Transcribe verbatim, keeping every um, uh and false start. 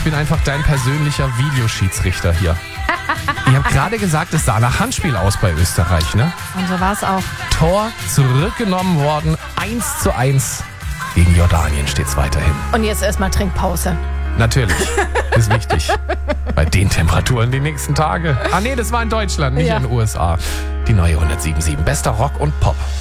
bin einfach dein persönlicher Videoschiedsrichter hier. Ich habe gerade gesagt, es sah nach Handspiel aus bei Österreich, ne? Und so war es auch. Tor zurückgenommen worden, eins zu eins. Gegen Jordanien steht's weiterhin. Und jetzt erstmal Trinkpause. Natürlich, ist wichtig. Bei den Temperaturen die nächsten Tage. Ah nee, das war in Deutschland, nicht Ja. in den U S A. Die neue hundertsieben Komma sieben. Bester Rock und Pop.